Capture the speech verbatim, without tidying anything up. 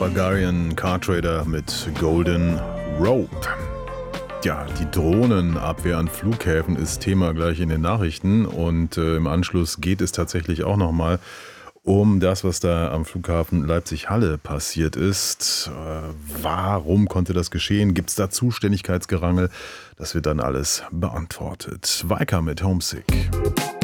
Bulgarian Car Trader mit Golden Rope. Ja, die Drohnenabwehr an Flughäfen ist Thema gleich in den Nachrichten und äh, im Anschluss geht es tatsächlich auch nochmal um das, was da am Flughafen Leipzig-Halle passiert ist. Äh, warum konnte das geschehen? Gibt es da Zuständigkeitsgerangel? Das wird dann alles beantwortet. Weika mit Homesick.